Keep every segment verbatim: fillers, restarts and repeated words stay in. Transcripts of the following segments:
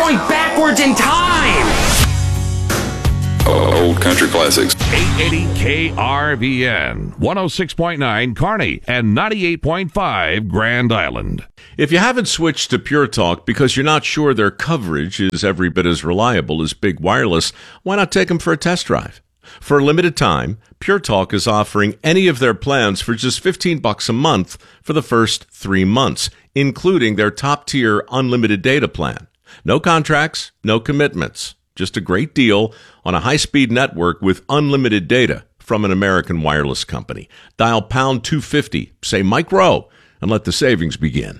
going backwards in time. Old country classics. eight eighty K R V N, one oh six point nine Kearney, and ninety-eight point five Grand Island. If you haven't switched to Pure Talk because you're not sure their coverage is every bit as reliable as Big Wireless, why not take them for a test drive? For a limited time, Pure Talk is offering any of their plans for just fifteen bucks a month for the first three months, including their top-tier unlimited data plan. No contracts, no commitments. Just a great deal on a high-speed network with unlimited data from an American wireless company. Dial pound two fifty, say Mike Rowe, and let the savings begin.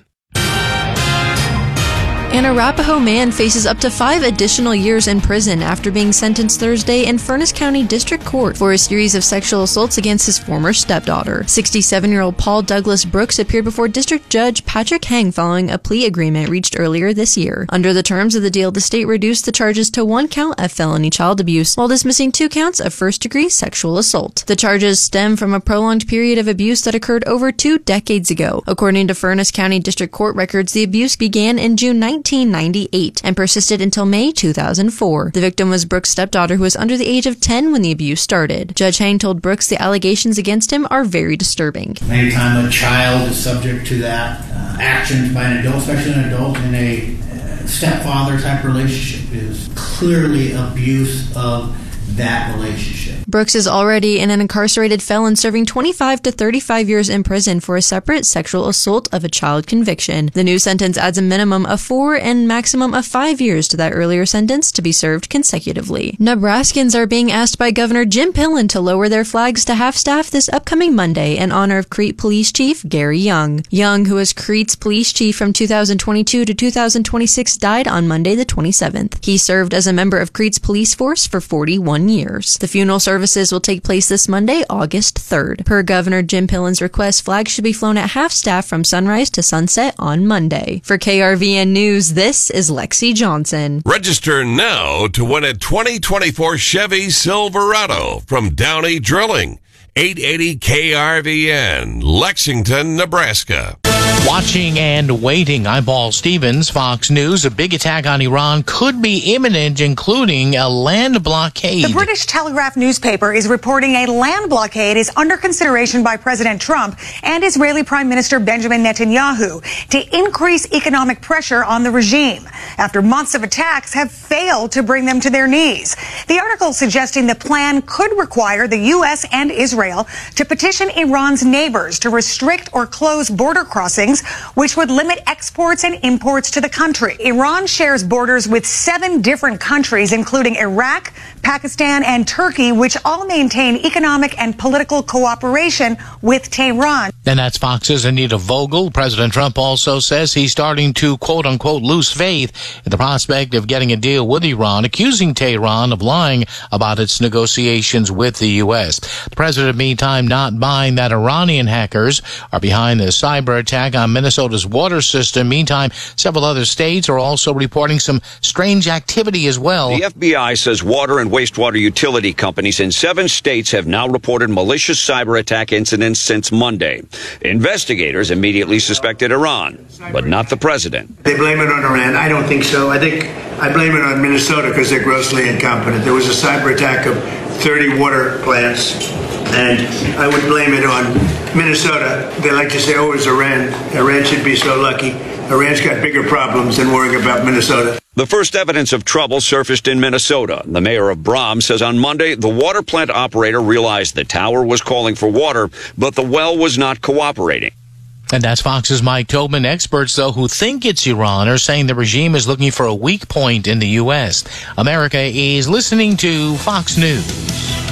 An Arapahoe man faces up to five additional years in prison after being sentenced Thursday in Furnace County District Court for a series of sexual assaults against his former stepdaughter. sixty-seven-year-old Paul Douglas Brooks appeared before District Judge Patrick Heng following a plea agreement reached earlier this year. Under the terms of the deal, the state reduced the charges to one count of felony child abuse while dismissing two counts of first-degree sexual assault. The charges stem from a prolonged period of abuse that occurred over two decades ago. According to Furnace County District Court records, the abuse began in June nineteen ninety-eight and persisted until May two thousand four. The victim was Brooks' stepdaughter, who was under the age of ten when the abuse started. Judge Heng told Brooks the allegations against him are very disturbing. Anytime a child is subject to that uh, action by an adult, especially an adult in a uh, stepfather type relationship, is clearly abuse of that relationship. Brooks is already an incarcerated felon serving twenty-five to thirty-five years in prison for a separate sexual assault of a child conviction. The new sentence adds a minimum of four and maximum of five years to that earlier sentence to be served consecutively. Nebraskans are being asked by Governor Jim Pillen to lower their flags to half-staff this upcoming Monday in honor of Crete Police Chief Gary Young. Young, who was Crete's police chief from two thousand twenty-two to two thousand twenty-six, died on Monday the twenty-seventh. He served as a member of Crete's police force for forty-one years. The funeral services will take place this Monday, August third. Per Governor Jim Pillen's request, flags should be flown at half-staff from sunrise to sunset on Monday. For K R V N News, this is Lexi Johnson. Register now to win a twenty twenty-four Chevy Silverado from Downey Drilling. eight eighty K R V N, Lexington, Nebraska. Watching and waiting. I'm Paul Stevens, Fox News. A big attack on Iran could be imminent, including a land blockade. The British Telegraph newspaper is reporting a land blockade is under consideration by President Trump and Israeli Prime Minister Benjamin Netanyahu to increase economic pressure on the regime after months of attacks have failed to bring them to their knees. The article suggesting the plan could require the U S and Israel to petition Iran's neighbors to restrict or close border crossings, which would limit exports and imports to the country. Iran shares borders with seven different countries, including Iraq, Pakistan, and Turkey, which all maintain economic and political cooperation with Tehran. And that's Fox's Anita Vogel. President Trump also says he's starting to, quote-unquote, lose faith in the prospect of getting a deal with Iran, accusing Tehran of lying about its negotiations with the U S. The president, meantime, not buying that Iranian hackers are behind the cyber attack on Minnesota's water system. Meantime, several other states are also reporting some strange activity as well. The F B I says water and wastewater utility companies in seven states have now reported malicious cyber attack incidents since Monday. Investigators immediately suspected Iran, but not the president. They blame it on Iran. I don't think so. I think I blame it on Minnesota because they're grossly incompetent. There was a cyber attack of thirty water plants, and I would blame it on Minnesota. They like to say, oh, it's Iran. Iran should be so lucky. Iran's got bigger problems than worrying about Minnesota. The first evidence of trouble surfaced in Minnesota. The mayor of Brahms says on Monday the water plant operator realized the tower was calling for water, but the well was not cooperating. And that's Fox's Mike Tobin. Experts, though, who think it's Iran are saying the regime is looking for a weak point in the U S. America is listening to Fox News.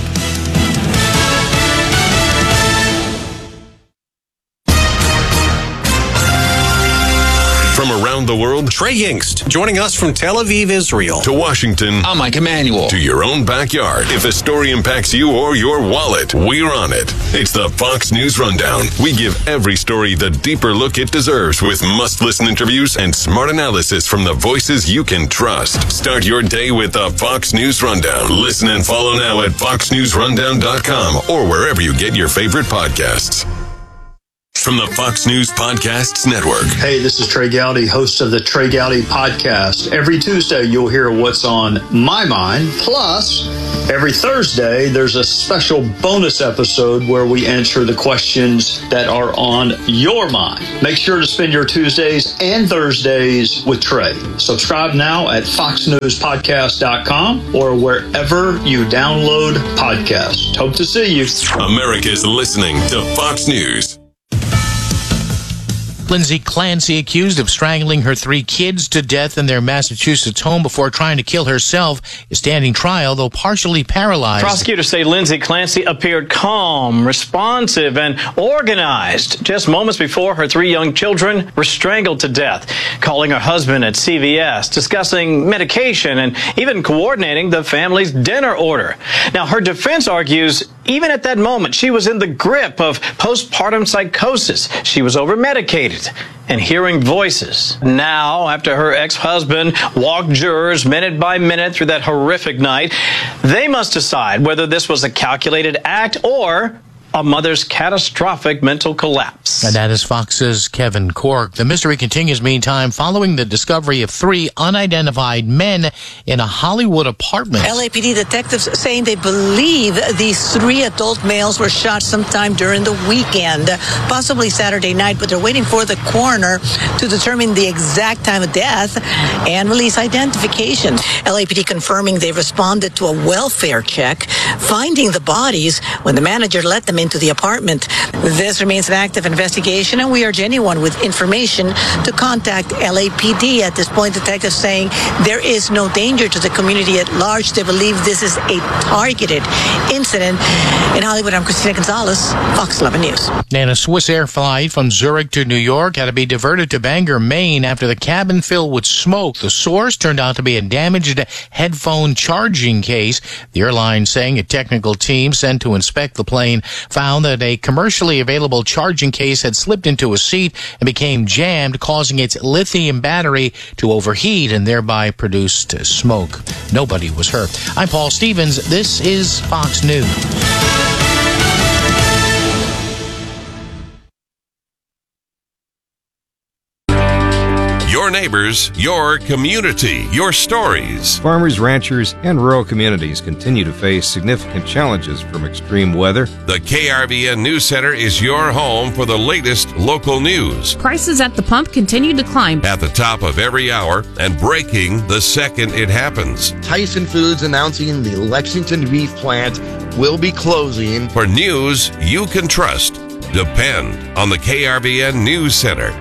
From around the world, Trey Yingst, joining us from Tel Aviv, Israel. To Washington, I'm Mike Emanuel. To your own backyard. If a story impacts you or your wallet, we're on it. It's the Fox News Rundown. We give every story the deeper look it deserves with must-listen interviews and smart analysis from the voices you can trust. Start your day with the Fox News Rundown. Listen and follow now at fox news rundown dot com or wherever you get your favorite podcasts. from the Fox News Podcasts Network. Hey, this is Trey Gowdy, host of the Trey Gowdy Podcast. Every Tuesday, you'll hear what's on my mind. Plus, every Thursday, there's a special bonus episode where we answer the questions that are on your mind. Make sure to spend your Tuesdays and Thursdays with Trey. Subscribe now at fox news podcast dot com or wherever you download podcasts. Hope to see you. America's listening to Fox News. Lindsay Clancy, accused of strangling her three kids to death in their Massachusetts home before trying to kill herself, is standing trial, though partially paralyzed. Prosecutors say Lindsay Clancy appeared calm, responsive, and organized just moments before her three young children were strangled to death, calling her husband at C V S, discussing medication, and even coordinating the family's dinner order. Now, her defense argues even at that moment, she was in the grip of postpartum psychosis. She was over-medicated and hearing voices. Now, after her ex-husband walked jurors minute by minute through that horrific night, they must decide whether this was a calculated act or a mother's catastrophic mental collapse. And that is Fox's Kevin Corke. The mystery continues, meantime, following the discovery of three unidentified men in a Hollywood apartment. L A P D detectives saying they believe these three adult males were shot sometime during the weekend, possibly Saturday night, but they're waiting for the coroner to determine the exact time of death and release identification. L A P D confirming they responded to a welfare check, finding the bodies when the manager let them into the apartment. This remains an active investigation, and we urge anyone with information to contact L A P D. At this point, detectives saying there is no danger to the community at large. They believe this is a targeted incident. In Hollywood, I'm Christina Gonzalez, Fox eleven News. And a Swiss Air flight from Zurich to New York had to be diverted to Bangor, Maine after the cabin filled with smoke. The source turned out to be a damaged headphone charging case. The airline saying a technical team sent to inspect the plane found that a commercially available charging case had slipped into a seat and became jammed, causing its lithium battery to overheat and thereby produced smoke. Nobody was hurt. I'm Paul Stevens. This is Fox News. Your neighbors, your community, your stories. Farmers, ranchers, and rural communities continue to face significant challenges from extreme weather. The K R V N News Center is your home for the latest local news. Prices at the pump continue to climb. At the top of every hour and breaking the second it happens. Tyson Foods announcing the Lexington beef plant will be closing. For news you can trust, depend on the K R V N News Center.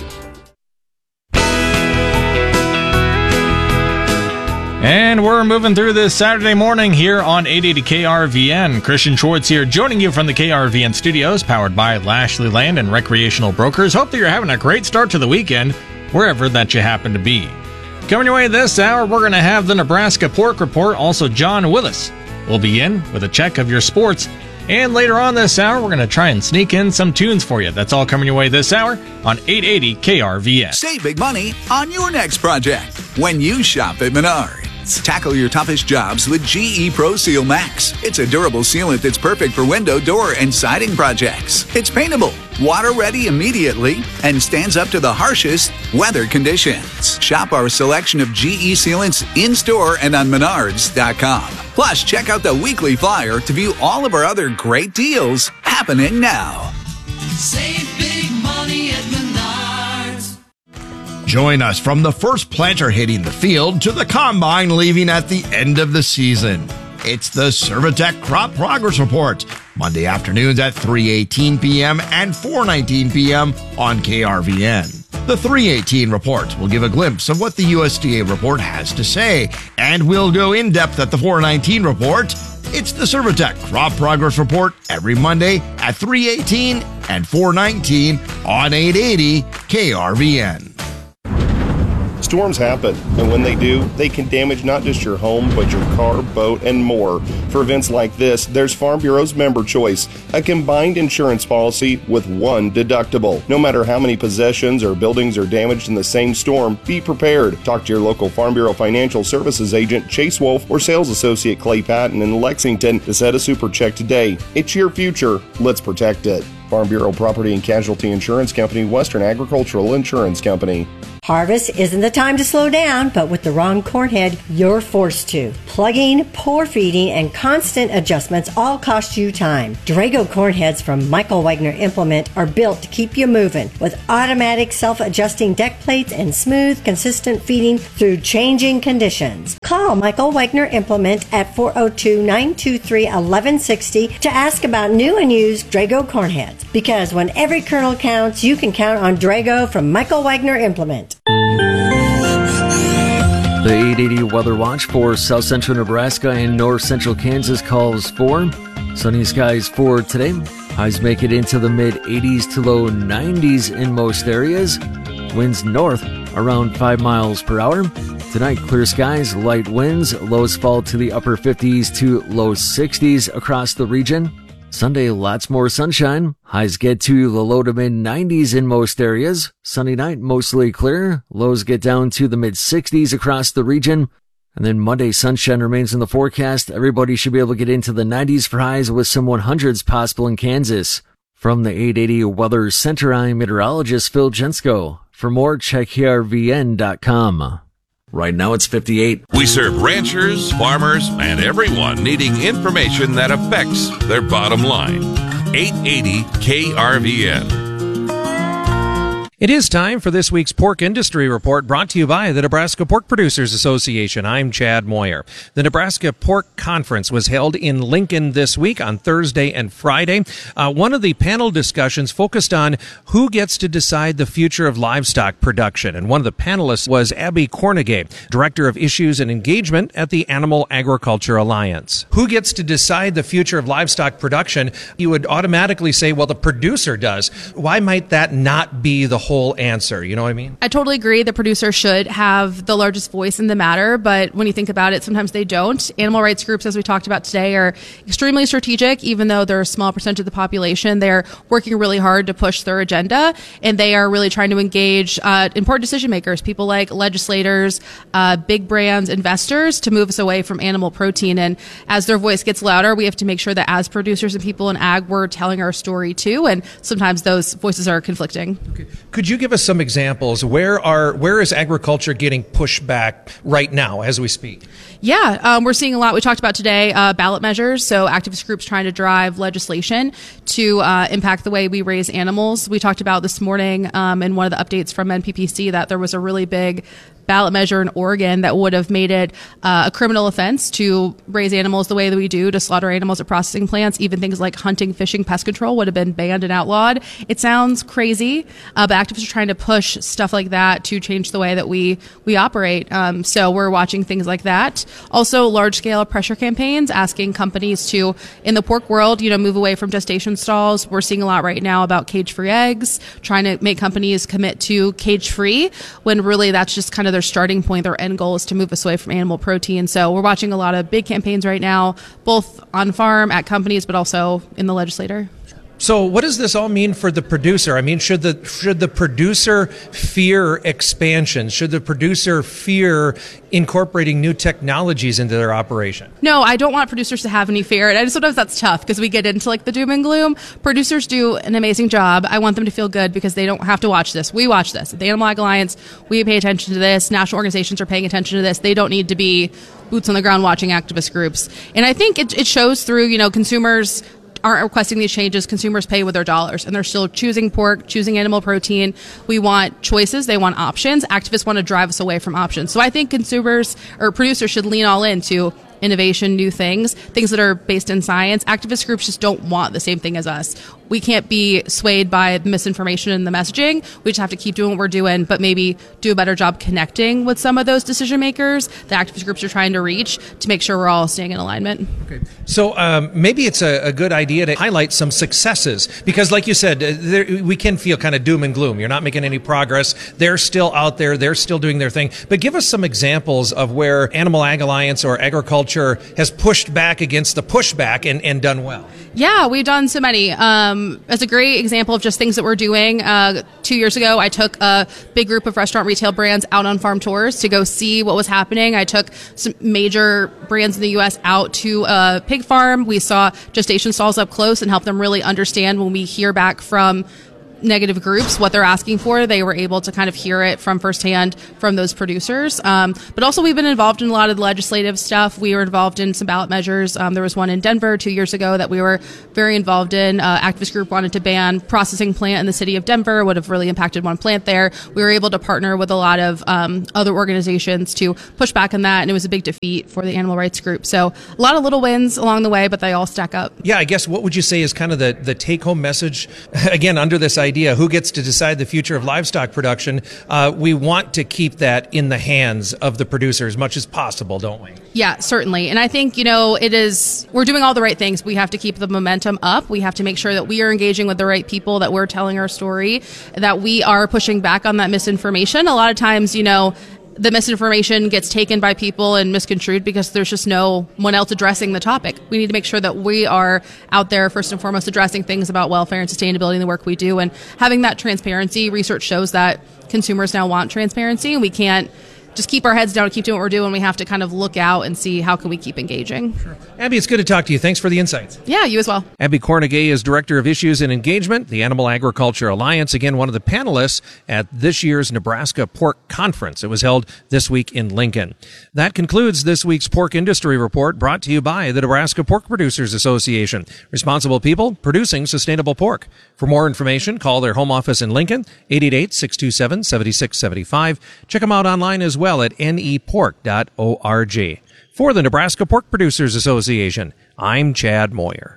And we're moving through this Saturday morning here on eight eighty K R V N. Christian Schwartz here, joining you from the K R V N studios, powered by Lashley Land and Recreational Brokers. Hope that you're having a great start to the weekend, wherever that you happen to be. Coming your way this hour, we're going to have the Nebraska Pork Report. Also, John Willis will be in with a check of your sports. And later on this hour, we're going to try and sneak in some tunes for you. That's all coming your way this hour on eight eighty K R V N. Save big money on your next project when you shop at Menards. Tackle your toughest jobs with G E Pro Seal Max. It's a durable sealant that's perfect for window, door, and siding projects. It's paintable, water-ready immediately, and stands up to the harshest weather conditions. Shop our selection of G E sealants in-store and on menards dot com. Plus, check out the weekly flyer to view all of our other great deals happening now. Save big money at Menards. Join us from the first planter hitting the field to the combine leaving at the end of the season. It's the Servitec Crop Progress Report, Monday afternoons at three eighteen p.m. and four nineteen p.m. on K R V N. The three eighteen report will give a glimpse of what the U S D A report has to say, and we'll go in depth at the four nineteen report. It's the Servitec Crop Progress Report every Monday at three eighteen and four nineteen on eight eighty K R V N. Storms happen, and when they do, they can damage not just your home, but your car, boat, and more. For events like this, there's Farm Bureau's Member Choice, a combined insurance policy with one deductible. No matter how many possessions or buildings are damaged in the same storm, be prepared. Talk to your local Farm Bureau Financial Services agent, Chase Wolf, or sales associate Clay Patton in Lexington to set a super check today. It's your future. Let's protect it. Farm Bureau Property and Casualty Insurance Company, Western Agricultural Insurance Company. Harvest isn't the time to slow down, but with the wrong corn head, you're forced to. Plugging, pour feeding, and constant adjustments all cost you time. Drago corn heads from Michael Wagner Implement are built to keep you moving with automatic self-adjusting deck plates and smooth, consistent feeding through changing conditions. Call Michael Wagner Implement at four oh two, nine two three, one one six zero to ask about new and used Drago corn heads. Because when every kernel counts, you can count on Drago from Michael Wagner Implement. The eight eighty Weather Watch for south central Nebraska and north central Kansas calls for sunny skies for today. Highs make it into the mid eighties to low nineties in most areas. Winds north around five miles per hour. Tonight, clear skies, light winds. Lows fall to the upper fifties to low sixties across the region. Sunday, lots more sunshine. Highs get to the low to mid nineties in most areas. Sunny night, mostly clear. Lows get down to the mid sixties across the region. And then Monday, sunshine remains in the forecast. Everybody should be able to get into the nineties for highs with some hundreds possible in Kansas. From the eight eighty Weather Center, I'm meteorologist Phil Jensko. For more, check K R V N dot com. Right now it's fifty-eight. We serve ranchers, farmers, and everyone needing information that affects their bottom line. eight eighty K R V N. It is time for this week's Pork Industry Report, brought to you by the Nebraska Pork Producers Association. I'm Chad Moyer. The Nebraska Pork Conference was held in Lincoln this week on Thursday and Friday. Uh, one of the panel discussions focused on who gets to decide the future of livestock production. And one of the panelists was Abby Cornegay, Director of Issues and Engagement at the Animal Agriculture Alliance. Who gets to decide the future of livestock production? You would automatically say, well, the producer does. Why might that not be the whole answer? You know what I mean? I totally agree. The producer should have the largest voice in the matter, but when you think about it, sometimes they don't. Animal rights groups, as we talked about today, are extremely strategic. Even though they're a small percentage of the population, they're working really hard to push their agenda, and they are really trying to engage uh, important decision makers, people like legislators, uh, big brands, investors, to move us away from animal protein. And as their voice gets louder, we have to make sure that as producers and people in ag, we're telling our story too, and sometimes those voices are conflicting. Okay. Could you give us some examples? Where are where is agriculture getting pushed back right now as we speak? Yeah, um, we're seeing a lot. We talked about today uh, ballot measures, so activist groups trying to drive legislation to uh, impact the way we raise animals. We talked about this morning um, in one of the updates from N P P C that there was a really big ballot measure in Oregon that would have made it uh, a criminal offense to raise animals the way that we do, to slaughter animals at processing plants. Even things like hunting, fishing, pest control would have been banned and outlawed. It sounds crazy, uh, but activists are trying to push stuff like that to change the way that we we operate. Um, so we're watching things like that. Also, large-scale pressure campaigns asking companies to, in the pork world, you know, move away from gestation stalls. We're seeing a lot right now about cage-free eggs, trying to make companies commit to cage-free, when really that's just kind of their starting point. Their end goal is to move us away from animal protein. So we're watching a lot of big campaigns right now, both on farm, at companies, but also in the legislature. So what does this all mean for the producer? I mean, should the should the producer fear expansion? Should the producer fear incorporating new technologies into their operation? No, I don't want producers to have any fear. And I just sometimes that's tough because we get into like the doom and gloom. Producers do an amazing job. I want them to feel good because they don't have to watch this. We watch this. At the Animal Ag Alliance, we pay attention to this. National organizations are paying attention to this. They don't need to be boots on the ground watching activist groups. And I think it, it shows through, you know, consumers aren't requesting these changes. Consumers pay with their dollars, and they're still choosing pork, choosing animal protein. We want choices. They want options. Activists want to drive us away from options. So I think consumers or producers should lean all into innovation, new things, things that are based in science. Activist groups just don't want the same thing as us. We can't be swayed by the misinformation and the messaging. We just have to keep doing what we're doing, but maybe do a better job connecting with some of those decision makers the activist groups are trying to reach, to make sure we're all staying in alignment. Okay. So um, maybe it's a, a good idea to highlight some successes, because like you said, uh, there, we can feel kind of doom and gloom. You're not making any progress. They're still out there. They're still doing their thing. But give us some examples of where Animal Ag Alliance or agriculture agriculture has pushed back against the pushback and, and done well? Yeah, we've done so many. Um, as a great example of just things that we're doing, uh, two years ago, I took a big group of restaurant retail brands out on farm tours to go see what was happening. I took some major brands in the U S out to a pig farm. We saw gestation stalls up close and helped them really understand when we hear back from negative groups what they're asking for. They were able to kind of hear it from firsthand from those producers. Um, but also we've been involved in a lot of the legislative stuff. We were involved in some ballot measures. Um, there was one in Denver two years ago that we were very involved in. Uh, activist group wanted to ban processing plant in the city of Denver, would have really impacted one plant there. We were able to partner with a lot of um, other organizations to push back on that, and it was a big defeat for the animal rights group. So a lot of little wins along the way, but they all stack up. Yeah, I guess what would you say is kind of the, the take-home message, again, under this idea idea who gets to decide the future of livestock production. Uh, we want to keep that in the hands of the producer as much as possible, don't we? Yeah, certainly. And I think, you know, it is, we're doing all the right things. We have to keep the momentum up. We have to make sure that we are engaging with the right people, that we're telling our story, that we are pushing back on that misinformation. A lot of times, you know, the misinformation gets taken by people and misconstrued because there's just no one else addressing the topic. We need to make sure that we are out there first and foremost addressing things about welfare and sustainability in the work we do, and having that transparency. Research shows that consumers now want transparency, and we can't just keep our heads down and keep doing what we're doing. We have to kind of look out and see how can we keep engaging. Sure. Abby, it's good to talk to you. Thanks for the insights. Yeah, you as well. Abby Cornegay is Director of Issues and Engagement, the Animal Agriculture Alliance. Again, one of the panelists at this year's Nebraska Pork Conference. It was held this week in Lincoln. That concludes this week's Pork Industry Report, brought to you by the Nebraska Pork Producers Association. Responsible people producing sustainable pork. For more information, call their home office in Lincoln, eight eight eight, six two seven, seven six seven five. Check them out online as well. well at N E pork dot org. For the Nebraska Pork Producers Association, I'm Chad Moyer.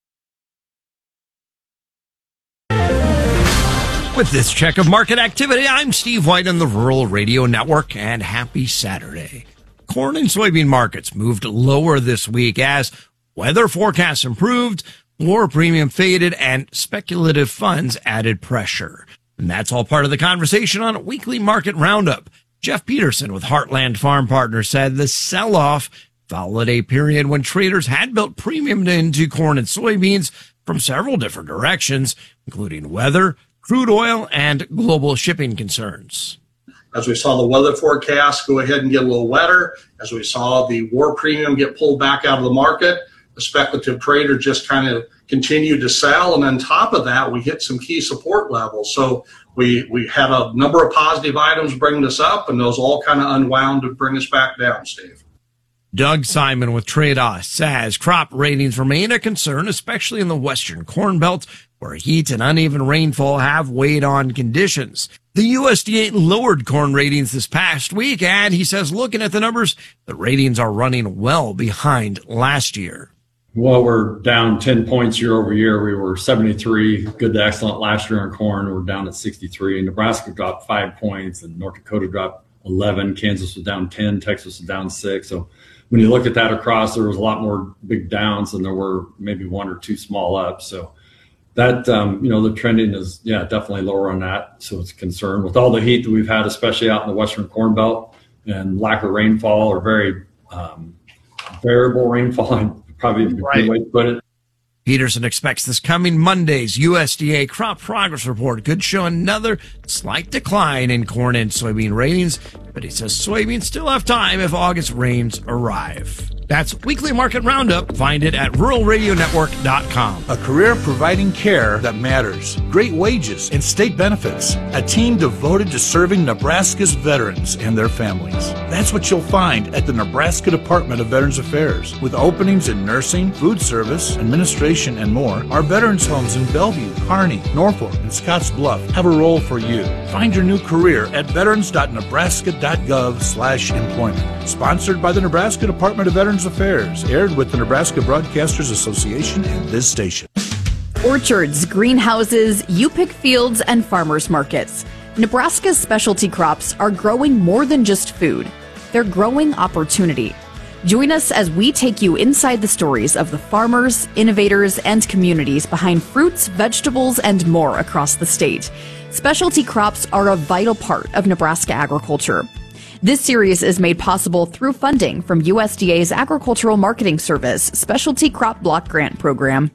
With this check of market activity, I'm Steve White on the Rural Radio Network, and happy Saturday. Corn and soybean markets moved lower this week as weather forecasts improved, war premium faded, and speculative funds added pressure. And that's all part of the conversation on Weekly Market Roundup. Jeff Peterson with Heartland Farm Partners said the sell-off followed a period when traders had built premium into corn and soybeans from several different directions, including weather, crude oil, and global shipping concerns. As we saw the weather forecast go ahead and get a little wetter, as we saw the war premium get pulled back out of the market, the speculative trader just kind of continued to sell. And on top of that, we hit some key support levels. So we we had a number of positive items bringing us up, and those all kind of unwound to bring us back down, Steve. Doug Simon with Trade-Off says crop ratings remain a concern, especially in the western Corn Belt, where heat and uneven rainfall have weighed on conditions. The U S D A lowered corn ratings this past week, and he says looking at the numbers, the ratings are running well behind last year. Well, we're down ten points year over year. We were seventy-three, good to excellent last year in corn. We're down at sixty-three. Nebraska dropped five points, and North Dakota dropped eleven. Kansas was down ten. Texas was down six. So when you look at that across, there was a lot more big downs than there were maybe one or two small ups. So that, um, you know, the trending is, yeah, definitely lower on that. So it's a concern. With all the heat that we've had, especially out in the western Corn Belt, and lack of rainfall or very um, variable rainfall, probably a good way to put it. Peterson expects this coming Monday's U S D A crop progress report could show another slight decline in corn and soybean ratings, but he says soybeans still have time if August rains arrive. That's Weekly Market Roundup. Find it at rural radio network dot com. A career providing care that matters, great wages, and state benefits. A team devoted to serving Nebraska's veterans and their families. That's what you'll find at the Nebraska Department of Veterans Affairs. With openings in nursing, food service, administration, and more, our veterans homes in Bellevue, Kearney, Norfolk, and Scotts Bluff have a role for you. Find your new career at veterans dot nebraska dot gov slash employment. Sponsored by the Nebraska Department of Veterans Affairs, aired with the Nebraska Broadcasters Association and this station. Orchards, greenhouses, you-pick fields, and farmers markets. Nebraska's specialty crops are growing more than just food. They're growing opportunity. Join us as we take you inside the stories of the farmers, innovators, and communities behind fruits, vegetables, and more across the state. Specialty crops are a vital part of Nebraska agriculture. This series is made possible through funding from U S D A's Agricultural Marketing Service Specialty Crop Block Grant Program.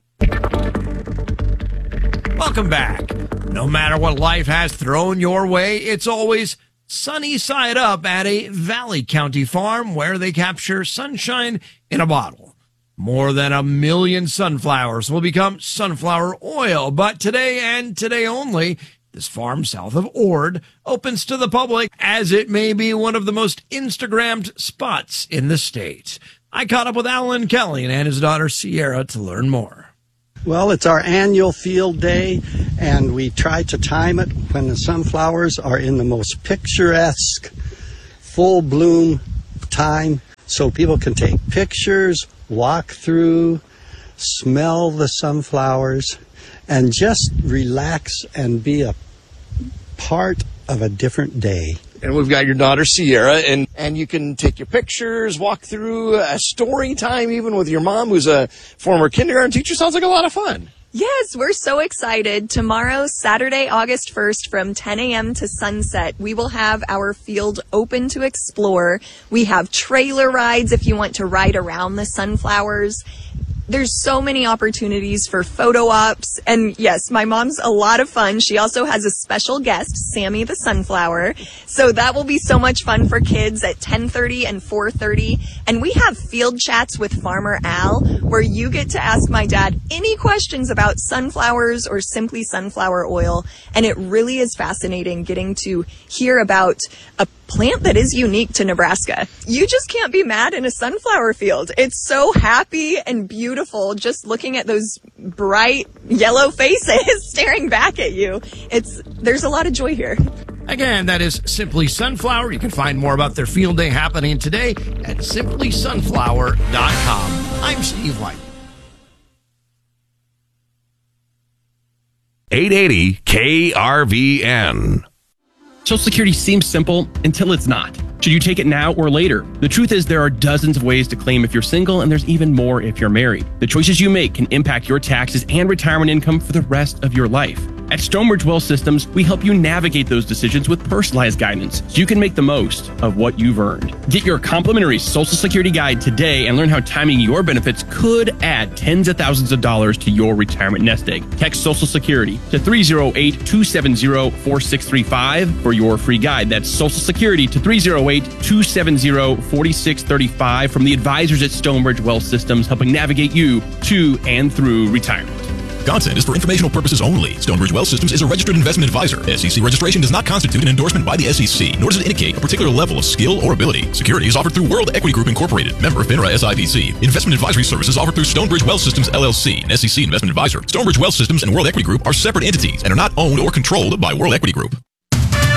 Welcome back. No matter what life has thrown your way, it's always sunny side up at a Valley County farm where they capture sunshine in a bottle. More than a million sunflowers will become sunflower oil, but today and today only, this farm south of Ord opens to the public as it may be one of the most Instagrammed spots in the state. I caught up with Alan Kelly and his daughter Sierra to learn more. Well, it's our annual field day, and we try to time it when the sunflowers are in the most picturesque, full bloom time, so people can take pictures, walk through, smell the sunflowers, and just relax and be a part of a different day. And we've got your daughter Sierra, and, and you can take your pictures, walk through a story time even with your mom, who's a former kindergarten teacher. Sounds like a lot of fun. Yes, we're so excited. Tomorrow, Saturday, August first, from ten a.m. to sunset, we will have our field open to explore. We have trailer rides if you want to ride around the sunflowers. There's so many opportunities for photo ops. And yes, my mom's a lot of fun. She also has a special guest, Sammy the Sunflower. So that will be so much fun for kids at ten thirty and four thirty. And we have field chats with Farmer Al, where you get to ask my dad any questions about sunflowers or simply sunflower oil. And it really is fascinating getting to hear about a plant that is unique to Nebraska. You just can't be mad in a sunflower field. It's so happy and beautiful just looking at those bright yellow faces staring back at you. It's there's a lot of joy here. Again, that is Simply Sunflower. You can find more about their field day happening today at simply sunflower dot com. I'm Steve White. eight eighty K R V N. Social Security seems simple until it's not. Should you take it now or later? The truth is there are dozens of ways to claim if you're single, and there's even more if you're married. The choices you make can impact your taxes and retirement income for the rest of your life. At Stonebridge Wealth Systems, we help you navigate those decisions with personalized guidance so you can make the most of what you've earned. Get your complimentary Social Security guide today and learn how timing your benefits could add tens of thousands of dollars to your retirement nest egg. Text Social Security to three oh eight, two seven oh, four six three five for your free guide. That's Social Security to three oh eight, two seven oh, four six three five from the advisors at Stonebridge Wealth Systems, helping navigate you to and through retirement. Content is for informational purposes only. Stonebridge Wealth Systems is a registered investment advisor. S E C registration does not constitute an endorsement by the S E C, nor does it indicate a particular level of skill or ability. Security is offered through World Equity Group Incorporated, member FINRA S I P C. Investment advisory services offered through Stonebridge Wealth Systems L L C, an S E C investment advisor. Stonebridge Wealth Systems and World Equity Group are separate entities and are not owned or controlled by World Equity Group.